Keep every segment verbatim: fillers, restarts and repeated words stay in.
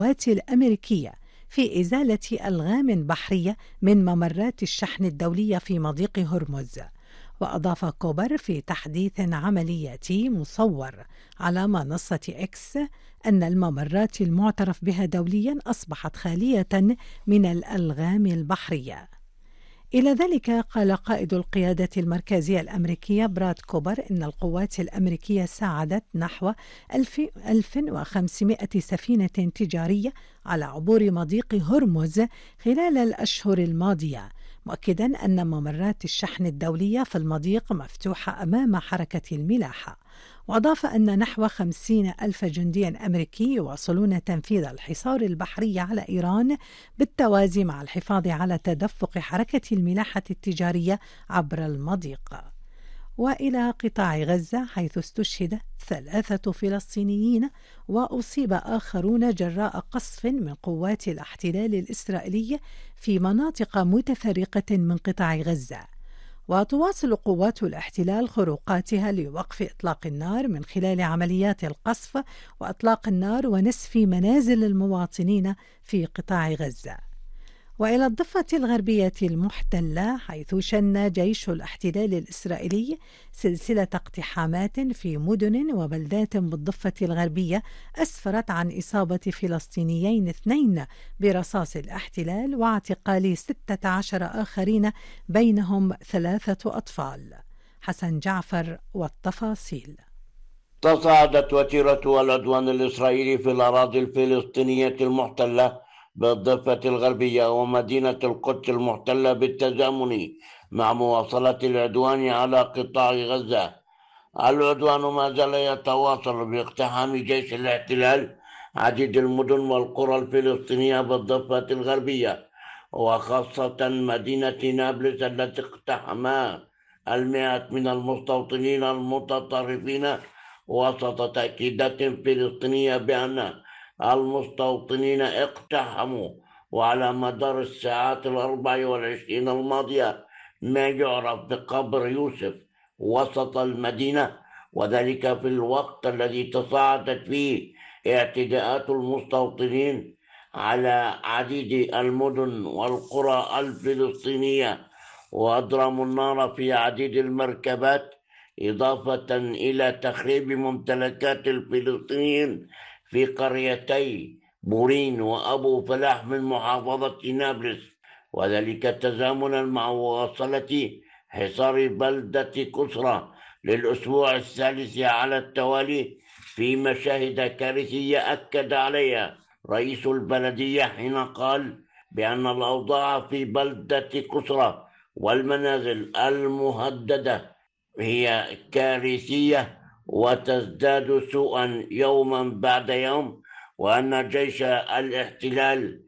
القوات الأمريكية في إزالة ألغام بحرية من ممرات الشحن الدولية في مضيق هرمز. وأضاف كوبر في تحديث عملياتي مصور على منصة إكس أن الممرات المعترف بها دوليا أصبحت خالية من الألغام البحرية. إلى ذلك قال قائد القيادة المركزية الأمريكية براد كوبر إن القوات الأمريكية ساعدت نحو ألف وخمسمائة سفينة تجارية على عبور مضيق هرمز خلال الأشهر الماضية، مؤكدا أن ممرات الشحن الدولية في المضيق مفتوحة أمام حركة الملاحة. وأضاف أن نحو خمسين ألف جندي أمريكي يواصلون تنفيذ الحصار البحري على إيران بالتوازي مع الحفاظ على تدفق حركة الملاحة التجارية عبر المضيق. وإلى قطاع غزة، حيث استشهد ثلاثة فلسطينيين وأصيب آخرون جراء قصف من قوات الاحتلال الإسرائيلي في مناطق متفرقة من قطاع غزة. وتواصل قوات الاحتلال خروقاتها لوقف إطلاق النار من خلال عمليات القصف وإطلاق النار ونسف منازل المواطنين في قطاع غزة. وإلى الضفة الغربية المحتلة، حيث شن جيش الاحتلال الإسرائيلي سلسلة اقتحامات في مدن وبلدات بالضفة الغربية أسفرت عن إصابة فلسطينيين اثنين برصاص الاحتلال واعتقال ستة عشر آخرين بينهم ثلاثة أطفال. حسن جعفر والتفاصيل. تصاعدت وتيرة العدوان الإسرائيلي في الأراضي الفلسطينية المحتلة بالضفة الغربية ومدينة القدس المحتلة بالتزامن مع مواصلة العدوان على قطاع غزة. العدوان ما زال يتواصل باقتحام جيش الاحتلال عديد المدن والقرى الفلسطينية بالضفة الغربية، وخاصة مدينة نابلس التي اقتحمها المئات من المستوطنين المتطرفين وسط تأكيدات فلسطينية بأن المستوطنين اقتحموا وعلى مدار الساعات الأربع والعشرين الماضية ما يعرف بقبر يوسف وسط المدينة، وذلك في الوقت الذي تصاعدت فيه اعتداءات المستوطنين على عديد المدن والقرى الفلسطينية، وأضرموا النار في عديد المركبات، إضافة إلى تخريب ممتلكات الفلسطينيين في قريتي بورين وأبو فلاح من محافظة نابلس، وذلك تزامنا مع مواصلة حصار بلدة كسرى للأسبوع الثالث على التوالي في مشاهد كارثية أكد عليها رئيس البلدية حين قال بأن الأوضاع في بلدة كسرى والمنازل المهددة هي كارثية وتزداد سوءا يوما بعد يوم، وأن جيش الاحتلال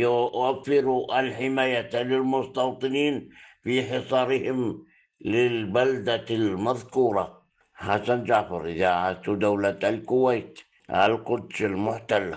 يوفر الحماية للمستوطنين في حصارهم للبلدة المذكورة. حسن جعفر، إذاعة دولة الكويت، القدس المحتلة.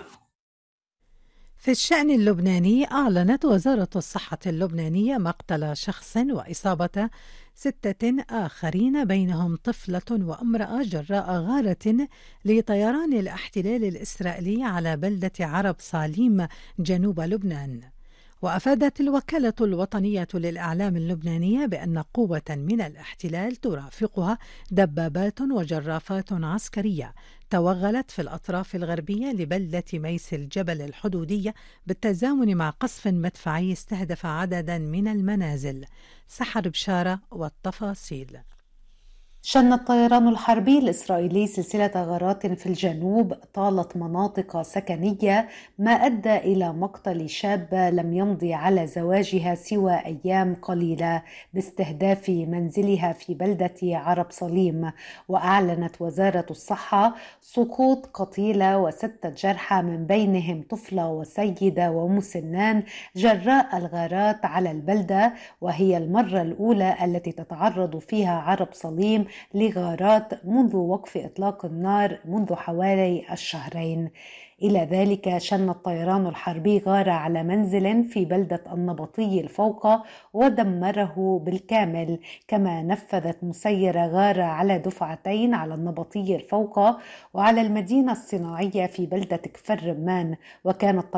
في الشأن اللبناني، أعلنت وزارة الصحة اللبنانية مقتل شخص وإصابة ستة آخرين بينهم طفلة وامرأة جراء غارة لطيران الاحتلال الإسرائيلي على بلدة عرب صاليم جنوب لبنان. وأفادت الوكالة الوطنية للإعلام اللبنانية بأن قوة من الاحتلال ترافقها دبابات وجرافات عسكرية توغلت في الأطراف الغربية لبلدة ميس الجبل الحدودية بالتزامن مع قصف مدفعي استهدف عددا من المنازل. سحر بشارة والتفاصيل. شن الطيران الحربي الإسرائيلي سلسلة غارات في الجنوب طالت مناطق سكنية، ما أدى إلى مقتل شابة لم يمضي على زواجها سوى أيام قليلة باستهداف منزلها في بلدة عرب صليم. وأعلنت وزارة الصحة سقوط قتيلة وستة جرحى من بينهم طفلة وسيدة ومسنان جراء الغارات على البلدة، وهي المرة الأولى التي تتعرض فيها عرب صليم لغارات منذ وقف إطلاق النار منذ حوالي الشهرين. إلى ذلك شن الطيران الحربي غارة على منزل في بلدة النبطي الفوقة ودمره بالكامل، كما نفذت مسيرة غارة على دفعتين على النبطي الفوقة وعلى المدينة الصناعية في بلدة كفر رمان. وكان